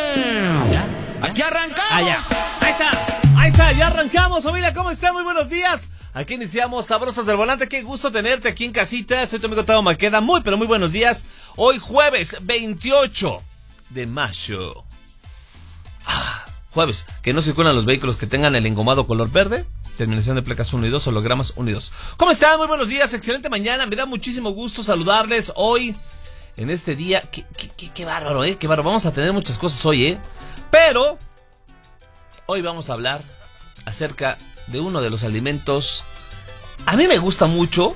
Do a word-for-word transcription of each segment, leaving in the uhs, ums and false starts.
¿Ya? Aquí arrancamos. Ah, ya. Ahí está, ahí está, ya arrancamos, familia, ¿cómo están? Muy buenos días. Aquí iniciamos Sabrosos del Volante, qué gusto tenerte aquí en casita. Soy tu amigo Tavo Maqueda, muy pero muy buenos días. Hoy jueves veintiocho de mayo. Ah, jueves, que no circulan los vehículos que tengan el engomado color verde. Terminación de placas uno y dos, hologramas uno y dos. ¿Cómo están? Muy buenos días, excelente mañana. Me da muchísimo gusto saludarles hoy, en este día. Qué, qué, qué, qué bárbaro, ¿eh? Qué bárbaro. Vamos a tener muchas cosas hoy, ¿eh? Pero hoy vamos a hablar acerca de uno de los alimentos. A mí me gusta mucho.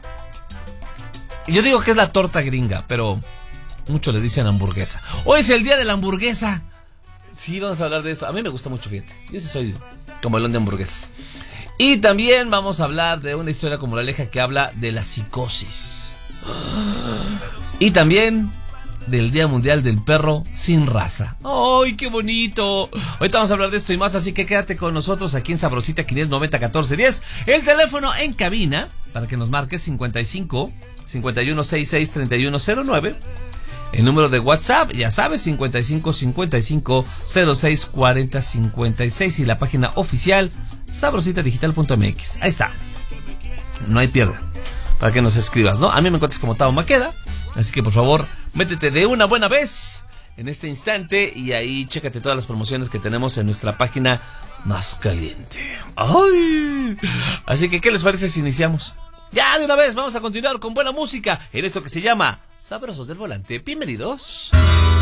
Yo digo que es la torta gringa, pero muchos le dicen hamburguesa. Hoy es el día de la hamburguesa. Sí, vamos a hablar de eso. A mí me gusta mucho, fíjate. Yo sí soy comelón de hamburguesas. Y también vamos a hablar de una historia como la Aleja que habla de la psicosis. Y también del Día Mundial del Perro Sin Raza. ¡Ay, qué bonito! Ahorita vamos a hablar de esto y más, así que quédate con nosotros aquí en Sabrosita quinientos noventa catorce diez. El teléfono en cabina para que nos marques cincuenta y cinco, cincuenta y uno, sesenta y seis, treinta y uno cero nueve. El número de WhatsApp, ya sabes, cincuenta y cinco, cincuenta y cinco, cero seis, cuarenta, cincuenta y seis. Y la página oficial, sabrosita digital punto m x. Ahí está. No hay pierde. Para que nos escribas, ¿no? A mí me encuentras como Tavo Maqueda. Así que, por favor, métete de una buena vez en este instante. Y ahí chécate todas las promociones que tenemos en nuestra página más caliente. ¡Ay! Así que, ¿qué les parece si iniciamos? Ya, de una vez, vamos a continuar con buena música en esto que se llama Sabrosos del Volante. Bienvenidos.